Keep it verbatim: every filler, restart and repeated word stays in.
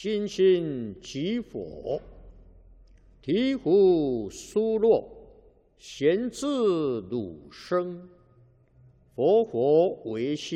心心即佛，醍醐疏落，贤自汝生。佛佛为性。